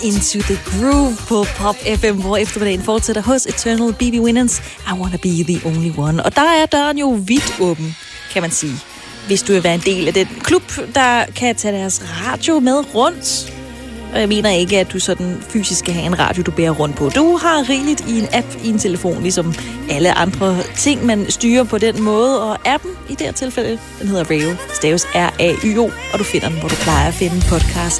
Into the Groove på Pop FM, hvor eftermiddagen fortsætter hos Eternal BB Winans. I Wanna Be The Only One. Og der er døren jo vidt åben, kan man sige. Hvis du vil være en del af den klub, der kan tage deres radio med rundt. Og jeg mener ikke, at du sådan fysisk skal have en radio, du bærer rundt på. Du har rigeligt i en app i en telefon, ligesom alle andre ting, man styrer på den måde. Og appen i det her tilfælde, den hedder Rayo, staves R-A-Y-O, og du finder den, hvor du plejer at finde podcast.